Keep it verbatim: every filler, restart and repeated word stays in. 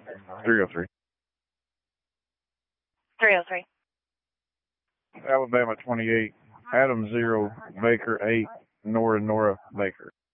three oh three. three oh three. Alabama twenty-eight. Adam zero. Baker eight. Nora Nora Baker.